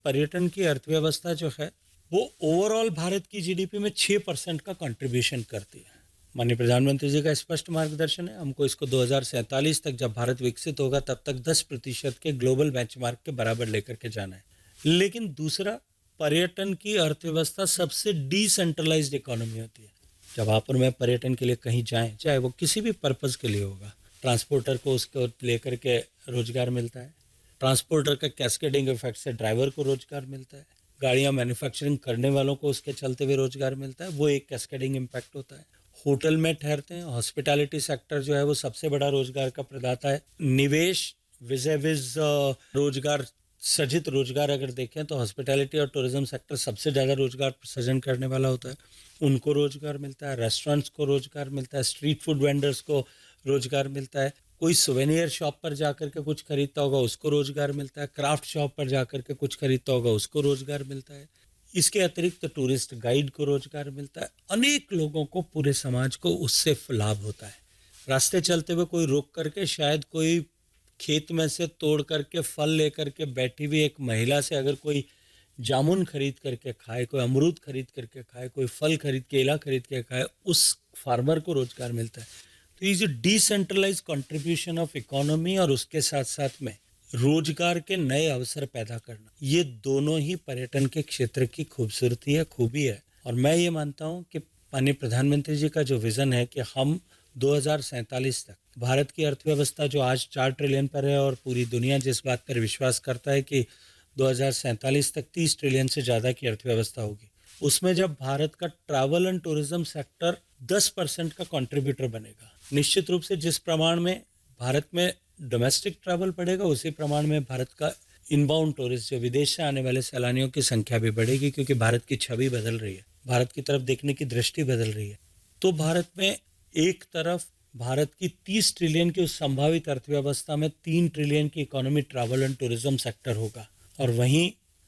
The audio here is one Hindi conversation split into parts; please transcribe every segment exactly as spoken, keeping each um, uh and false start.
पर्यटन की अर्थव्यवस्था जो है वो ओवरऑल भारत की जीडीपी में छह परसेंट का कंट्रीब्यूशन करती है। माननीय प्रधानमंत्री जी का स्पष्ट मार्गदर्शन है, हमको इसको दो हज़ार सैंतालीस तक जब भारत विकसित होगा तब तक दस प्रतिशत के ग्लोबल बेंचमार्क के बराबर लेकर के जाना है। लेकिन दूसरा, पर्यटन की अर्थव्यवस्था सबसे डिसेंट्रलाइज्ड इकोनॉमी होती है। जब आप और मैं पर्यटन के लिए कहीं जाएं, चाहे वो किसी भी पर्पज़ के लिए होगा, ट्रांसपोर्टर को उसको लेकर के रोजगार मिलता है, ट्रांसपोर्टर का कैस्केडिंग इफेक्ट से ड्राइवर को रोजगार मिलता है, गाड़ियां मैन्युफैक्चरिंग करने वालों को उसके चलते हुए रोजगार मिलता है, वो एक कैस्केडिंग इम्पैक्ट होता है। होटल में ठहरते हैं, हॉस्पिटैलिटी सेक्टर जो है वो सबसे बड़ा रोजगार का प्रदाता है। निवेश विजय विज रोजगार सृजित रोजगार अगर देखें तो हॉस्पिटैलिटी और टूरिज्म सेक्टर सबसे ज़्यादा रोजगार सृजन करने वाला होता है, उनको रोजगार मिलता है। रेस्टोरेंट्स को रोजगार मिलता है, स्ट्रीट फूड वेंडर्स को रोजगार मिलता है, कोई सुवेनियर शॉप पर जाकर के कुछ खरीदता होगा उसको रोजगार मिलता है, क्राफ्ट शॉप पर जाकर के कुछ खरीदता होगा उसको रोजगार मिलता है। इसके अतिरिक्त टूरिस्ट गाइड को रोजगार मिलता है। अनेक लोगों को, पूरे समाज को उससे लाभ होता है। रास्ते चलते हुए कोई रोक करके शायद कोई खेत में से तोड़ करके फल लेकर के बैठी हुई एक महिला से अगर कोई जामुन खरीद करके खाए, कोई अमरूद खरीद करके खाए, कोई फल खरीद केला खरीद के खाए, उस फार्मर को रोजगार मिलता है। तो ये जो डिसेंट्रलाइज कंट्रीब्यूशन ऑफ इकोनॉमी और उसके साथ साथ में रोजगार के नए अवसर पैदा करना, ये दोनों ही पर्यटन के क्षेत्र की खूबसूरती है, खूबी है। और मैं ये मानता हूँ कि माननीय प्रधानमंत्री जी का जो विजन है कि हम दो हज़ार सैंतालीस तक भारत की अर्थव्यवस्था जो आज चार ट्रिलियन पर है और पूरी दुनिया जिस बात पर विश्वास करता है कि दो हज़ार सैंतालीस तक तीस ट्रिलियन से ज़्यादा की अर्थव्यवस्था होगी, उसमें जब भारत का ट्रैवल एंड टूरिज्म सेक्टर दस परसेंट का कंट्रीब्यूटर बनेगा, निश्चित रूप से जिस प्रमाण में भारत में डोमेस्टिक ट्रैवल बढ़ेगा उसी प्रमाण में भारत का इनबाउंड टूरिस्ट, जो विदेश से आने वाले सैलानियों की संख्या भी बढ़ेगी, क्योंकि भारत की छवि बदल रही है, भारत की तरफ देखने की दृष्टि बदल रही है। तो भारत में एक तरफ भारत की तीस ट्रिलियन की उस संभावित अर्थव्यवस्था में तीन ट्रिलियन की economy travel and tourism sector होगा, और वहीं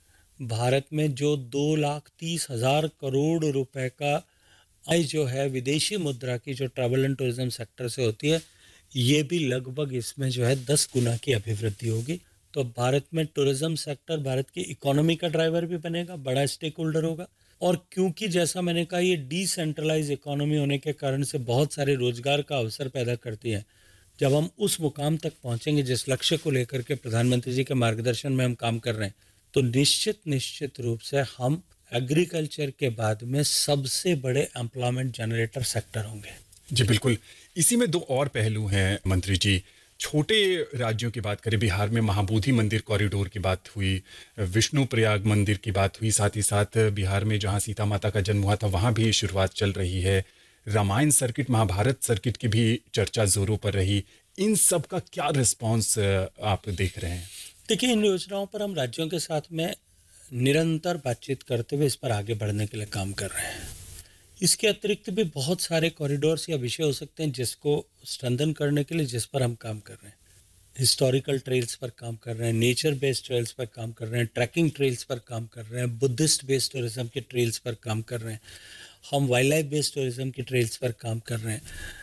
भारत में जो दो लाख तीस हजार करोड़ रुपए का आय जो है विदेशी मुद्रा की जो ट्रैवल एंड टूरिज्म सेक्टर से होती है, ये भी लगभग इसमें जो है दस गुना की अभिवृद्धि होगी। तो भारत में टूरिज्म सेक्टर भारत की इकोनॉमी का ड्राइवर भी बनेगा, बड़ा स्टेक होल्डर होगा। और क्योंकि जैसा मैंने कहा ये डिसेंट्रलाइज इकोनॉमी होने के कारण से बहुत सारे रोजगार का अवसर पैदा करती है। जब हम उस मुकाम तक पहुंचेंगे जिस लक्ष्य को लेकर के प्रधानमंत्री जी के मार्गदर्शन में हम काम कर रहे हैं, तो निश्चित निश्चित रूप से हम एग्रीकल्चर के बाद में सबसे बड़े एम्प्लॉयमेंट जनरेटर सेक्टर होंगे। जी बिल्कुल। इसी में दो और पहलू हैं मंत्री जी। छोटे राज्यों की बात करें, बिहार में महाबोधि मंदिर कॉरिडोर की बात हुई, विष्णु प्रयाग मंदिर की बात हुई, साथ ही साथ बिहार में जहां सीता माता का जन्म हुआ था वहां भी शुरुआत चल रही है। रामायण सर्किट, महाभारत सर्किट की भी चर्चा जोरों पर रही। इन सब का क्या रिस्पॉन्स आप देख रहे हैं? देखिए, इन योजनाओं पर हम राज्यों के साथ में निरंतर बातचीत करते हुए इस पर आगे बढ़ने के लिए काम कर रहे हैं। इसके अतिरिक्त भी बहुत सारे कॉरिडोर्स या विषय हो सकते हैं जिसको स्ट्रेंथन करने के लिए जिस पर हम काम कर रहे हैं। हिस्टोरिकल ट्रेल्स पर काम कर रहे हैं, नेचर बेस्ड ट्रेल्स पर काम कर रहे हैं, ट्रैकिंग ट्रेल्स पर काम कर रहे हैं, बुद्धिस्ट बेस्ड टूरिज्म के ट्रेल्स पर काम कर रहे हैं, हम वाइल्ड लाइफ बेस्ड टूरिज्म की ट्रेल्स पर काम कर रहे हैं।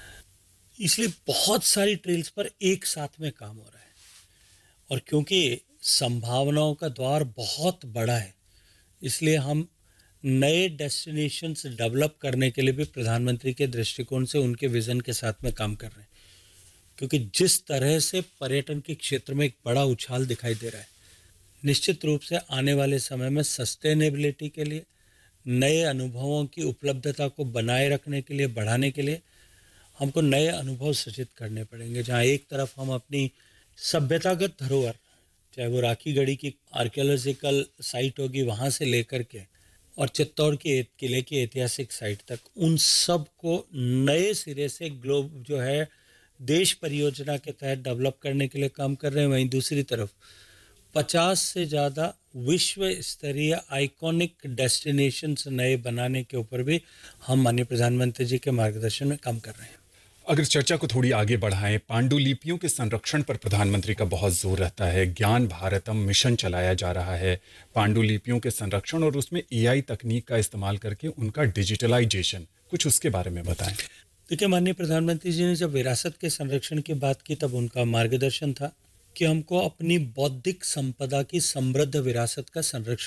इसलिए बहुत सारी ट्रेल्स पर एक साथ में काम हो रहा है। और क्योंकि संभावनाओं का द्वार बहुत बड़ा है, इसलिए हम नए डेस्टिनेशंस डेवलप करने के लिए भी प्रधानमंत्री के दृष्टिकोण से उनके विजन के साथ में काम कर रहे हैं। क्योंकि जिस तरह से पर्यटन के क्षेत्र में एक बड़ा उछाल दिखाई दे रहा है, निश्चित रूप से आने वाले समय में सस्टेनेबिलिटी के लिए, नए अनुभवों की उपलब्धता को बनाए रखने के लिए, बढ़ाने के लिए हमको नए अनुभव सृजित करने पड़ेंगे। जहाँ एक तरफ हम अपनी सभ्यतागत धरोहर, चाहे वो राखी गढ़ी की आर्कियोलॉजिकल साइट होगी वहाँ से लेकर के और चित्तौड़ के किले की ऐतिहासिक साइट तक, उन सब को नए सिरे से ग्लोब जो है देश परियोजना के तहत डेवलप करने के लिए काम कर रहे हैं। वहीं दूसरी तरफ पचास से ज़्यादा विश्व स्तरीय आइकॉनिक डेस्टिनेशंस नए बनाने के ऊपर भी हम माननीय प्रधानमंत्री जी के मार्गदर्शन में काम कर रहे हैं। अगर चर्चा को थोड़ी आगे बढ़ाएं, पांडुलिपियों के संरक्षण पर प्रधानमंत्री का बहुत जोर रहता है। ज्ञान भारतम मिशन चलाया जा रहा है पांडुलिपियों के संरक्षण और उसमें एआई तकनीक का इस्तेमाल करके उनका डिजिटलाइजेशन, कुछ उसके बारे में बताएं। देखिए, माननीय प्रधानमंत्री जी ने जब विरासत के संरक्षण की बात की तब उनका मार्गदर्शन था कि हमको अपनी बौद्धिक संपदा की समृद्ध विरासत का संरक्षण